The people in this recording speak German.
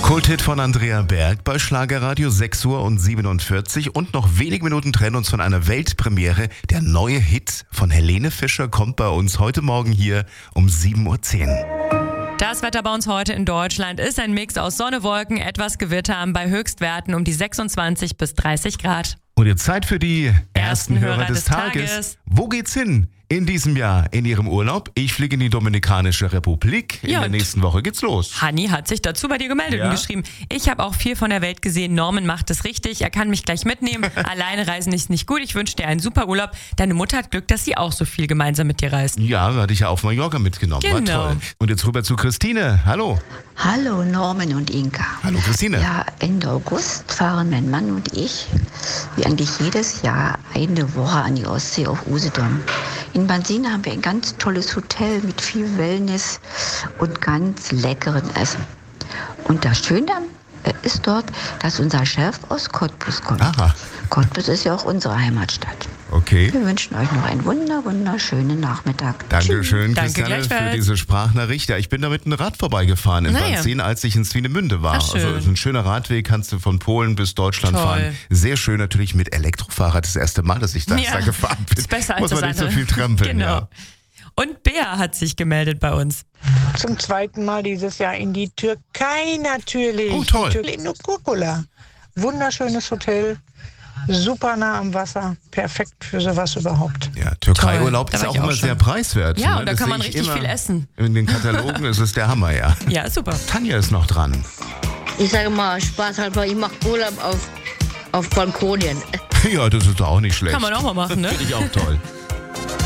Kulthit von Andrea Berg bei Schlagerradio, 6:47 Uhr und noch wenige Minuten trennen uns von einer Weltpremiere. Der neue Hit von Helene Fischer kommt bei uns heute Morgen hier um 7:10 Uhr. Das Wetter bei uns heute in Deutschland ist ein Mix aus Sonne, Wolken, etwas Gewitter bei Höchstwerten um die 26 bis 30 Grad. Und jetzt Zeit für die ersten Hörer des Tages. Wo geht's hin in diesem Jahr in Ihrem Urlaub? Ich fliege in die Dominikanische Republik. In der nächsten Woche geht's los. Hanni hat sich dazu bei dir gemeldet und geschrieben, ich habe auch viel von der Welt gesehen. Norman macht es richtig. Er kann mich gleich mitnehmen. Alleine reisen ist nicht gut. Ich wünsche dir einen super Urlaub. Deine Mutter hat Glück, dass sie auch so viel gemeinsam mit dir reist. Ja, hatte ich ja auf Mallorca mitgenommen. Genau. War toll. Und jetzt rüber zu Christine. Hallo. Hallo Norman und Inka. Hallo Christine. Ja, Ende August fahren mein Mann und ich, wie eigentlich jedes Jahr, eine Woche an die Ostsee auf Usedom. In Bansina haben wir ein ganz tolles Hotel mit viel Wellness und ganz leckerem Essen. Und das Schöne ist dort, dass unser Chef aus Cottbus kommt. Aha. Cottbus ist ja auch unsere Heimatstadt. Okay. Wir wünschen euch noch einen wunderschönen Nachmittag. Dankeschön, Danke Christiane, für gleichfalls. diese Sprachnachricht. Ja, ich bin da mit einem Rad vorbeigefahren in Naja. Banzin, als ich in Swinemünde war. Ach, schön. Also es ist ein schöner Radweg, kannst du von Polen bis Deutschland Toll. fahren. Sehr schön, natürlich mit Elektrofahrrad. Das erste Mal, dass ich da gefahren bin. Ist besser als Muss man das nicht so andere. viel trampeln. Genau. Ja. Und Bea hat sich gemeldet bei uns. Zum zweiten Mal dieses Jahr in die Türkei natürlich. Oh, toll. In Nukukula. Wunderschönes Hotel, super nah am Wasser, perfekt für sowas überhaupt. Ja, Türkei-Urlaub Toll. ist Da auch war ich auch immer schon. sehr preiswert. Ja, ne? und da Das kann sehe man ich richtig immer viel essen. In den Katalogen ist es der Hammer, ja. Ja, super. Tanja ist noch dran. Ich sage mal, Spaß halber, ich mache Urlaub auf Balkonien. Ja, das ist doch auch nicht schlecht. Kann man auch mal machen, ne? Finde ich auch toll.